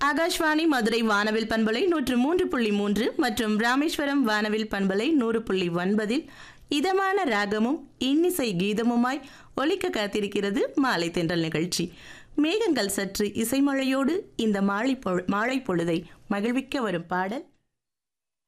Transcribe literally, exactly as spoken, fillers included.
ஆகாஷ்வாணி மதுரை வானவில் பண்பலை நூற்று மூன்று புள்ளி மூன்று மற்றும் ராமேஸ்வரம் வானவில் பண்பலை நூறு புள்ளி ஒன்பதில் இதமான ராகமும் இன்னிசை கீதமுமாய் ஒலிக்க காத்திருக்கிறது மாலை தென்றல் நிகழ்ச்சி. மேகங்கள் சற்று இசைமழையோடு இந்த மாலை பொ மாலை பொழுதை மகிழ்விக்க வரும் பாடல்